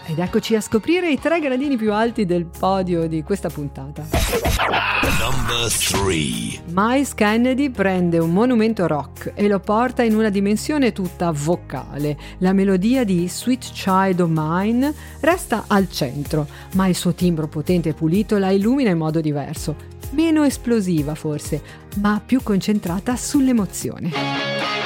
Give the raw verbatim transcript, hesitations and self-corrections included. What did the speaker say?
Ed eccoci a scoprire i tre gradini più alti del podio di questa puntata. Number three. Myles Kennedy prende un monumento rock e lo porta in una dimensione tutta vocale. La melodia di Sweet Child O' Mine resta al centro, ma il suo timbro potente e pulito la illumina in modo diverso. Meno esplosiva forse, ma più concentrata sull'emozione.